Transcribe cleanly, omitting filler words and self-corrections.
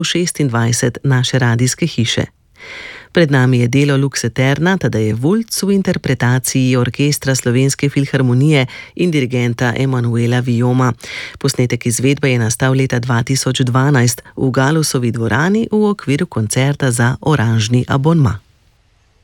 26 naše radijske hiše. Pred nami je delo Lux Eterna Tadeje Vulc v interpretaciji Orkestra Slovenske filharmonije in dirigenta Emanuela Vijoma. Posnetek izvedbe je nastal leta 2012 v Galusovi dvorani v okviru koncerta za oranžni abonma.